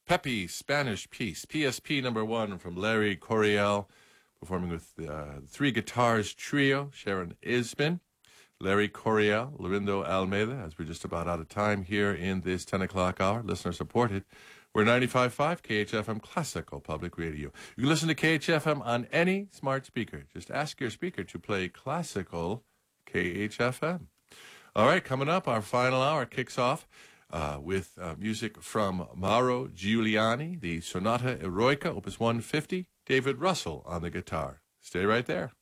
Peppy Spanish Piece, PSP #1 from Larry Coryell, performing with the Three Guitars Trio, Sharon Isbin, Larry Coryell, Lorindo Almeida, as we're just about out of time here in this 10 o'clock hour, listener supported. We're 95.5 KHFM Classical Public Radio. You can listen to KHFM on any smart speaker. Just ask your speaker to play classical KHFM. All right, coming up, our final hour kicks off with music from Mauro Giuliani, the Sonata Eroica, Opus 150, David Russell on the guitar. Stay right there.